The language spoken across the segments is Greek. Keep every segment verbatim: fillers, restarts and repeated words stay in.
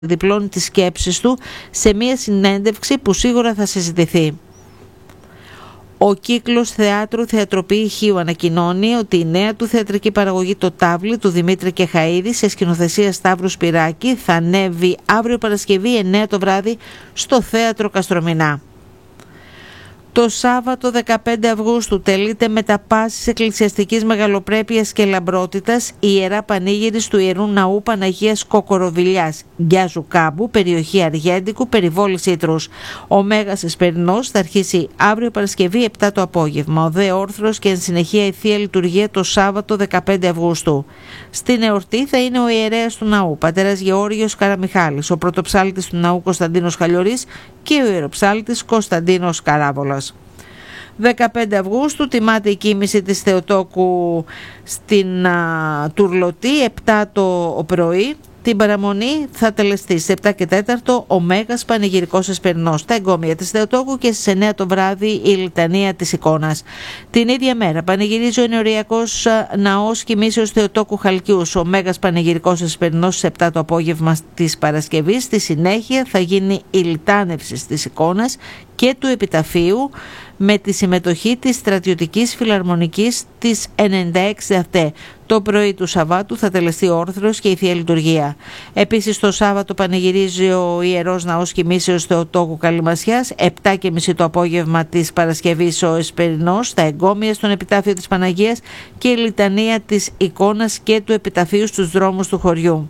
διπλώνει τις σκέψεις του σε μια συνέντευξη που σίγουρα θα συζητηθεί. Ο κύκλος θεάτρου Θεατροπή Χίου ανακοινώνει ότι η νέα του θεατρική παραγωγή «Το Τάβλι» του Δημήτρη Κεχαΐδη σε σκηνοθεσία Σταύρου Σπυράκη θα ανέβει αύριο Παρασκευή εννέα το βράδυ στο Θέατρο Καστρομηνά. Το Σάββατο δεκαπέντε Αυγούστου τελείται μετά πάσης εκκλησιαστικής μεγαλοπρέπειας και λαμπρότητας η Ιερά Πανήγυρης του Ιερού Ναού Παναγίας Κοκοροβιλιάς, Γκιάζου Κάμπου, περιοχή Αργέντικου, περιβόλη Ήτρους. Ο Μέγας Εσπερινός θα αρχίσει αύριο Παρασκευή επτά το απόγευμα. Ο δε όρθρος και εν συνεχεία η Θεία Λειτουργία το Σάββατο δεκαπέντε Αυγούστου. Στην εορτή θα είναι ο ιερέας του ναού, πατέρας Γεώργιος Καραμιχάλης, ο πρωτοψάλτης του ναού Κωνσταντίνος Χαλιορής και ο ιεροψάλτης Κωνσταντίνος Καράβολας. δεκαπέντε Αυγούστου τιμάται η κοίμηση της Θεοτόκου στην α, Τουρλωτή, επτά το πρωί. Την παραμονή θα τελεστεί στις επτά και τέταρτο ο Μέγας Πανηγυρικός Εσπερινός, τα εγκόμια της Θεοτόκου, και στις εννέα το βράδυ η Λιτανία της Εικόνας. Την ίδια μέρα πανηγυρίζει ο Ενοριακός Ναός Κοιμήσεως Θεοτόκου Χαλκιούς, ο Μέγας Πανηγυρικός Εσπερινός στις επτά το απόγευμα της Παρασκευής. Στη συνέχεια θα γίνει η λιτάνευση της Εικόνας και του Επιταφείου με τη συμμετοχή της Στρατιωτικής Φιλαρμονικής της ενενήντα έξι ΑΤΕ. Το πρωί του Σαββάτου θα τελεστεί ο όρθρος και η Θεία Λειτουργία. Επίσης το Σάββατο πανηγυρίζει ο Ιερός Ναός Κοιμήσεως Θεοτόκου Καλυμασιάς, επτά και μισή το απόγευμα της Παρασκευής ο Εσπερινός, τα εγκόμια στον Επιτάφιο της Παναγίας και η λιτανία της Εικόνας και του Επιταφείου στους δρόμους του χωριού.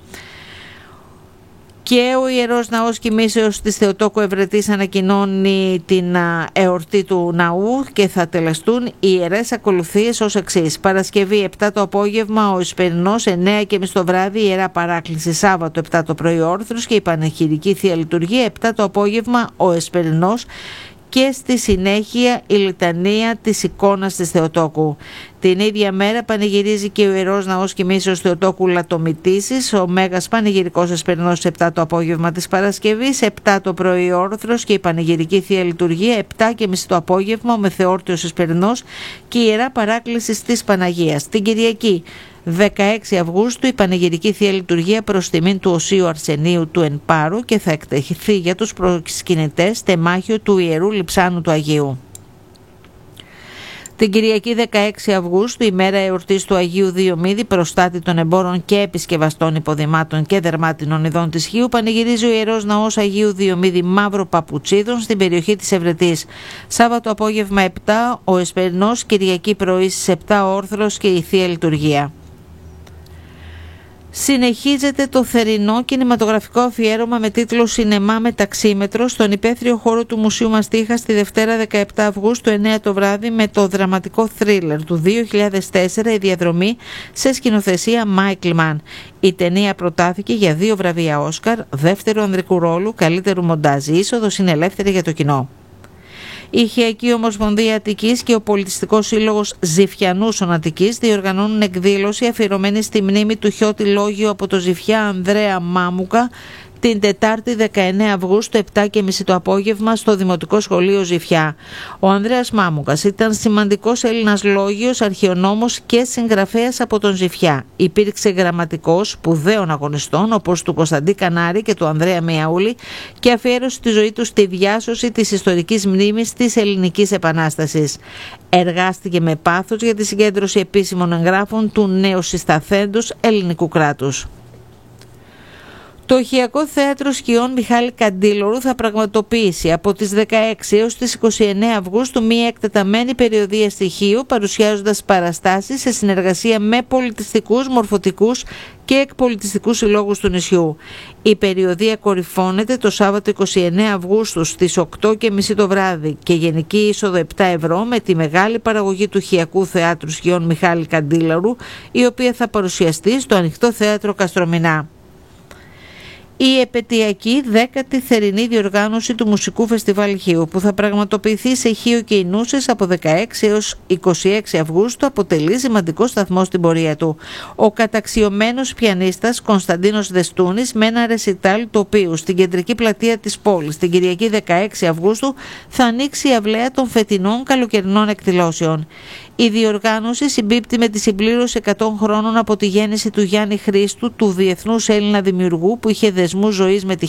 Και ο Ιερός Ναός Κοιμήσεως της Θεοτόκου Ευρετής ανακοινώνει την εορτή του ναού και θα τελεστούν οι ιερές ακολουθίες ως εξής. Παρασκευή επτά το απόγευμα ο Εσπερινός, εννέα και μισή το βράδυ η Ιερά Παράκληση. Σάββατο επτά το πρωί όρθρος και η Πανεχειρική Θεία Λειτουργία, επτά το απόγευμα ο Εσπερινός και στη συνέχεια η λιτανία της Εικόνας της Θεοτόκου. Την ίδια μέρα πανηγυρίζει και ο Ιερός Ναός Κοιμήσεως Θεοτόκου Λατομητήσης, ο Μέγας Πανηγυρικός Εσπερινός επτά το απόγευμα της Παρασκευής, επτά το πρωί όρθρος και η Πανηγυρική Θεία Λειτουργία, επτά και μισή το απόγευμα ο Μεθεόρτιος Εσπερινός και η Ιερά Παράκληση της Παναγίας. Την Κυριακή δεκαέξι Αυγούστου η Πανηγυρική Θεία Λειτουργία προς τιμήν του Οσίου Αρσενίου του Εν Πάρου και θα εκτεθεί για τους προσκυνητές τεμάχιο του Ιερού Λειψάνου του Αγίου. Την Κυριακή δεκαέξι Αυγούστου, ημέρα εορτής του Αγίου Διομήδη, προστάτη των εμπόρων και επισκευαστών υποδημάτων και δερμάτινων ειδών της Χίου, πανηγυρίζει ο Ιερός Ναός Αγίου Διομήδη Μαύρο Παπουτσίδων στην περιοχή της Ευρετής. Σάββατο απόγευμα επτά ο Εσπερινός, Κυριακή πρωί στις επτά ο όρθρος και η Θεία Λειτουργία. Συνεχίζεται το θερινό κινηματογραφικό αφιέρωμα με τίτλο «Σινεμά με ταξίμετρο» στον υπαίθριο χώρο του Μουσείου Μαστίχα στη Δευτέρα δεκαεπτά Αυγούστου εννέα το βράδυ με το δραματικό θρίλερ του δύο χιλιάδες τέσσερα «Η Διαδρομή» σε σκηνοθεσία Μάικλ Μαν. Η ταινία προτάθηκε για δύο βραβεία Όσκαρ, δεύτερο ανδρικού ρόλου, καλύτερου μοντάζ. Η είσοδος είναι ελεύθερη για το κοινό. Η Χειακή Ομοσπονδία Αττικής και ο Πολιτιστικός Σύλλογος Ζηφιανούσων Αττικής διοργανώνουν εκδήλωση αφιερωμένη στη μνήμη του Χιώτη Λόγιο από το Ζηφιά Ανδρέα Μάμουκα την Τετάρτη δεκαεννέα Αυγούστου επτά και μισή το απόγευμα στο Δημοτικό Σχολείο Ζηφιά. Ο Ανδρέας Μάμουκας ήταν σημαντικός Έλληνας λόγιος, αρχαιονόμος και συγγραφέας από τον Ζηφιά. Υπήρξε γραμματικός σπουδαίων αγωνιστών όπως του Κωνσταντή Κανάρη και του Ανδρέα Μιαούλη και αφιέρωσε τη ζωή του στη διάσωση της ιστορικής μνήμης της Ελληνικής Επανάστασης. Εργάστηκε με πάθος για τη συγκέντρωση επίσημων εγγράφων του νεοσυσταθέντος ελληνικού κράτους. Το Χειακό Θέατρο Σκιών Μιχάλη Καντήλωρου θα πραγματοποιήσει από τις δεκαέξι έως τις είκοσι εννέα Αυγούστου μία εκτεταμένη περιοδεία στοιχείου παρουσιάζοντας παραστάσεις σε συνεργασία με πολιτιστικούς, μορφωτικούς και εκπολιτιστικούς συλλόγους του νησιού. Η περιοδεία κορυφώνεται το Σάββατο είκοσι εννέα Αυγούστου στις οκτώ και μισή το βράδυ και γενική είσοδο επτά ευρώ με τη μεγάλη παραγωγή του Χειακού Θεάτρου Σκιών Μιχάλη Καντήλωρου, η οποία θα παρουσιαστεί στο Ανοιχτό Θέατρο Καστρομηνά. Η επετειακή δέκατη θερινή διοργάνωση του Μουσικού Φεστιβάλ Χίου που θα πραγματοποιηθεί σε Χίο και Ινούσες από δεκαέξι έως είκοσι έξι Αυγούστου αποτελεί σημαντικό σταθμό στην πορεία του. Ο καταξιωμένος πιανίστας Κωνσταντίνος Δεστούνης με ένα ρεσιτάλ του οποίου στην κεντρική πλατεία της πόλης την Κυριακή δεκαέξι Αυγούστου θα ανοίξει η αυλαία των φετινών καλοκαιρινών εκδηλώσεων. Η διοργάνωση συμπίπτει με τη συμπλήρωση εκατό χρόνων από τη γέννηση του Γιάννη Χρήστου, του διεθνούς Έλληνα δημιουργού που είχε δεσμούς ζωής με τη